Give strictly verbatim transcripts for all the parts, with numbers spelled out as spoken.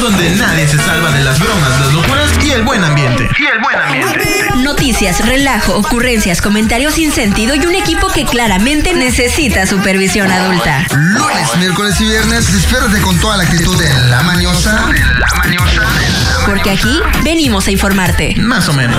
donde nadie se salva de las bromas, las locuras y el buen ambiente. Y el buen ambiente. Noticias, relajo, ocurrencias, comentarios sin sentido y un equipo que claramente necesita supervisión adulta. Lunes, miércoles y viernes, espérate con toda la actitud de La Mañosa. De La Mañosa. Porque aquí venimos a informarte. Más o menos.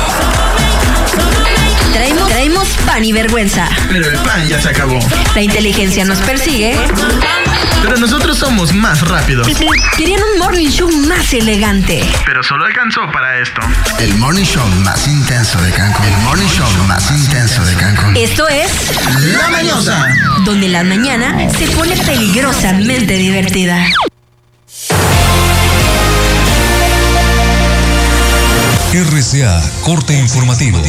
Traemos, traemos pan y vergüenza. Pero el pan ya se acabó. La inteligencia nos persigue. Pero nosotros somos más rápidos. Querían un morning show más elegante. Pero solo alcanzó para esto. El morning show más intenso de Cancún. El morning show más intenso de Cancún. Esto es La Mañosa, donde la mañana se pone peligrosamente divertida. R C A, corte informativo.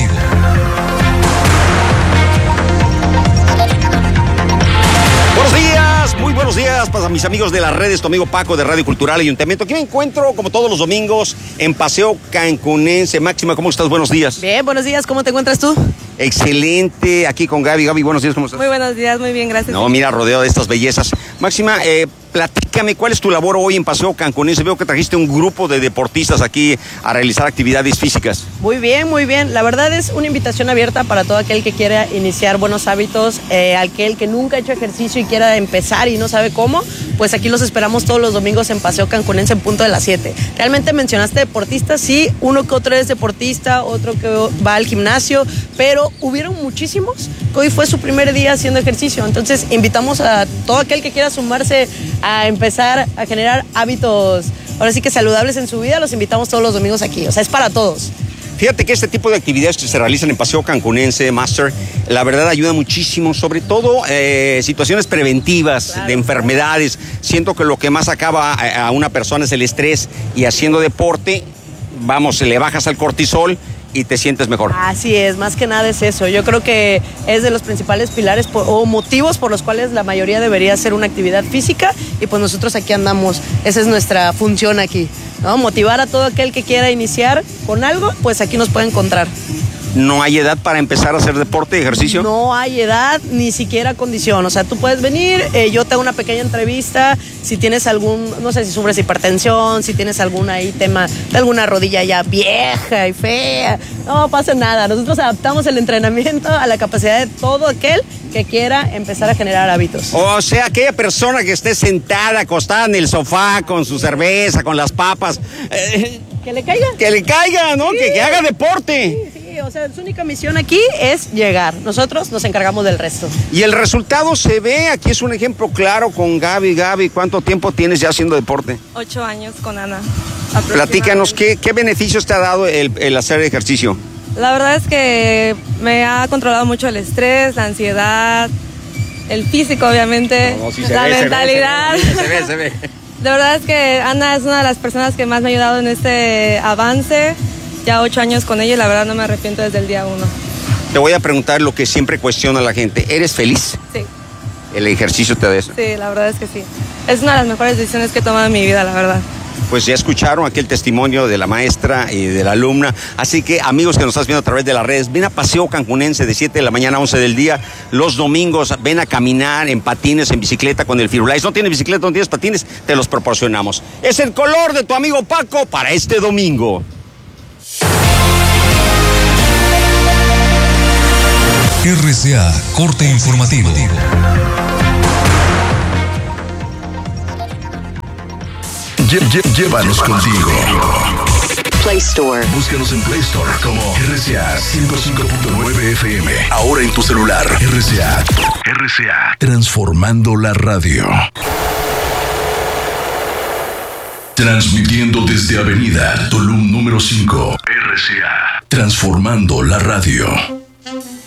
Buenos días, muy buenos días para mis amigos de las redes, tu amigo Paco de Radio Cultural Ayuntamiento. Aquí me encuentro, como todos los domingos, en Paseo Cancunense. Máxima, ¿cómo estás? Buenos días. Bien, buenos días, ¿cómo te encuentras tú? Excelente, aquí con Gaby. Gaby, buenos días, ¿cómo estás? Muy buenos días, muy bien, gracias. No, mira, rodeado de estas bellezas. Máxima, eh, platícame, ¿cuál es tu labor hoy en Paseo Cancunense? Veo que trajiste un grupo de deportistas aquí a realizar actividades físicas. Muy bien, muy bien. La verdad es una invitación abierta para todo aquel que quiera iniciar buenos hábitos, eh, aquel que nunca ha hecho ejercicio y quiera empezar y no sabe cómo, pues aquí los esperamos todos los domingos en Paseo Cancunense en punto de las siete. Realmente mencionaste deportistas, sí, uno que otro es deportista, otro que va al gimnasio, pero hubieron muchísimos que hoy fue su primer día haciendo ejercicio. Entonces invitamos a todo aquel que quiera sumarse a empezar a generar hábitos, ahora sí que saludables en su vida, los invitamos todos los domingos aquí, o sea, es para todos. Fíjate que este tipo de actividades que se realizan en Paseo Cancunense, Master, la verdad ayuda muchísimo, sobre todo eh, situaciones preventivas, claro, de enfermedades. Siento que lo que más acaba a, a una persona es el estrés, y haciendo deporte, vamos, le bajas al cortisol y te sientes mejor. Así es, más que nada es eso. Yo creo que es de los principales pilares por, o motivos por los cuales la mayoría debería hacer una actividad física, y pues nosotros aquí andamos. Esa es nuestra función aquí, ¿no? Motivar a todo aquel que quiera iniciar con algo, pues aquí nos puede encontrar. ¿No hay edad para empezar a hacer deporte y ejercicio? No hay edad, ni siquiera condición. O sea, tú puedes venir, eh, yo te hago una pequeña entrevista. Si tienes algún, no sé si sufres hipertensión, si tienes algún ahí tema de alguna rodilla ya vieja y fea, no pasa nada. Nosotros adaptamos el entrenamiento a la capacidad de todo aquel que quiera empezar a generar hábitos. O sea, aquella persona que esté sentada, acostada en el sofá con su cerveza, con las papas. Eh, que le caiga. Que le caiga, ¿no? Sí. Que, que haga deporte. Sí, sí, o sea, su única misión aquí es llegar. Nosotros nos encargamos del resto. Y el resultado se ve, aquí es un ejemplo claro con Gaby. Gaby, ¿cuánto tiempo tienes ya haciendo deporte? Ocho años con Ana. Platícanos, ¿qué, qué beneficios te ha dado el, el hacer ejercicio? La verdad es que me ha controlado mucho el estrés, la ansiedad, el físico, obviamente, no, no, sí, la ve, mentalidad. Se ve, se ve, se ve. De verdad es que Ana es una de las personas que más me ha ayudado en este avance. Ya ocho años con ella y la verdad no me arrepiento desde el día uno. Te voy a preguntar lo que siempre cuestiona la gente. ¿Eres feliz? Sí. ¿El ejercicio te da eso? Sí, la verdad es que sí. Es una de las mejores decisiones que he tomado en mi vida, la verdad. Pues ya escucharon aquí el testimonio de la maestra y de la alumna. Así que, amigos que nos estás viendo a través de las redes, ven a Paseo Cancunense de siete de la mañana a once del día. Los domingos ven a caminar en patines, en bicicleta con el Firulais. ¿No tienes bicicleta, no tienes patines? Te los proporcionamos. Es el color de tu amigo Paco para este domingo. R C A, corte informativo. Lle lle llévanos contigo. Play Store. Búscanos en Play Store como R C A ciento cinco punto nueve F M. Ahora en tu celular. R C A. R C A. Transformando la radio. Transmitiendo desde Avenida Tulum número cinco. R C A. Transformando la radio.